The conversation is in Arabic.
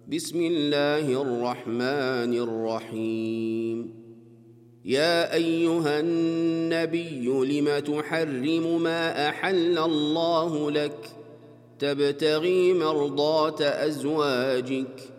بسم الله الرحمن الرحيم. يا أيها النبي لم تحرم ما أحل الله لك تبتغي مرضات أزواجك